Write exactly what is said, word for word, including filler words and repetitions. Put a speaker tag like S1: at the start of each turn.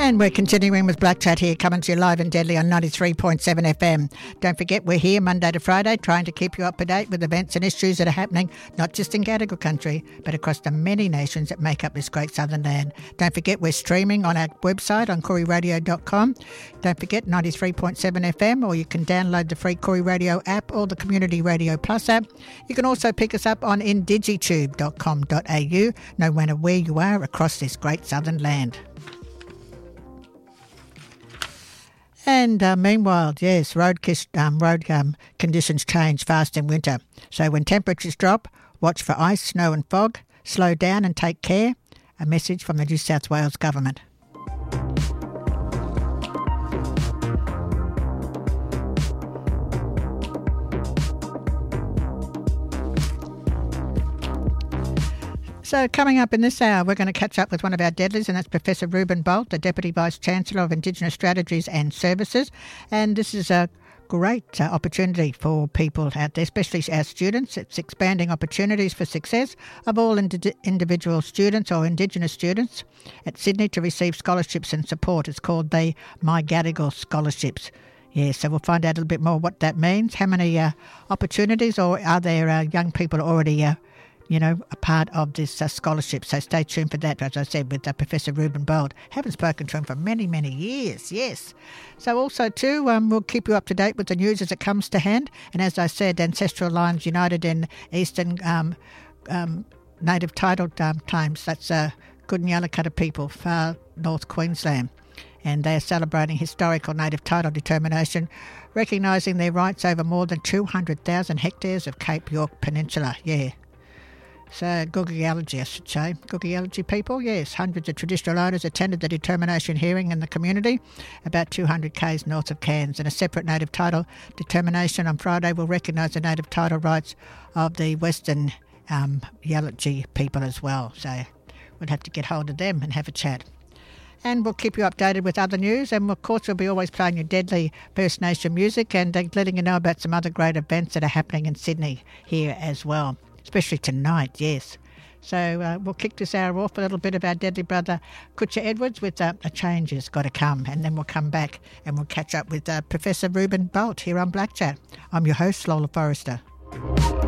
S1: And we're continuing with Black Chat here, coming to you live and deadly on ninety-three point seven F M. Don't forget, we're here Monday to Friday, trying to keep you up to date with events and issues that are happening, not just in Gadigal country, but across the many nations that make up this great southern land. Don't forget, we're streaming on our website on Koori Radio dot com. Don't forget, ninety-three point seven F M, or you can download the free Koori Radio app or the Community Radio Plus app. You can also pick us up on indigitube dot com dot a u, no matter where you are across this great southern land. And uh, meanwhile, yes, road, kis- um, road um, conditions change fast in winter. So when temperatures drop, watch for ice, snow and fog. Slow down and take care. A message from the New South Wales Government. So coming up in this hour, we're going to catch up with one of our deadlies, and that's Professor Ruben Bolt, the Deputy Vice-Chancellor of Indigenous Strategies and Services. And this is a great uh, opportunity for people out there, especially our students. It's expanding opportunities for success of all indi- individual students or Indigenous students at Sydney to receive scholarships and support. It's called the My Gadigal Scholarships. Yeah, so we'll find out a little bit more what that means. How many uh, opportunities, or are there uh, young people already uh, you know, a part of this uh, scholarship. So stay tuned for that, as I said, with uh, Professor Ruben Bolt. Haven't spoken to him for many, many years, yes. So also, too, um, we'll keep you up to date with the news as it comes to hand. And as I said, Ancestral Alliance United in Eastern um, um, Native Title um, Claims, that's uh, Goodnyallakutta people, far North Queensland. And they are celebrating historical native title determination, recognising their rights over more than two hundred thousand hectares of Cape York Peninsula, yeah. So, Googieology, I should say. Googieology people, yes. Hundreds of traditional owners attended the determination hearing in the community, about two hundred kays north of Cairns. And a separate native title determination on Friday will recognise the native title rights of the Western um, Yalji people as well. So, we'll have to get hold of them and have a chat. And we'll keep you updated with other news. And, of course, we'll be always playing your deadly First Nation music and uh, letting you know about some other great events that are happening in Sydney here as well. Especially tonight, yes. So uh, we'll kick this hour off a little bit of our deadly brother, Kutcha Edwards, with uh, A Change Has Got to Come. And then we'll come back and we'll catch up with uh, Professor Ruben Bolt here on Black Chat. I'm your host, Lola Forrester.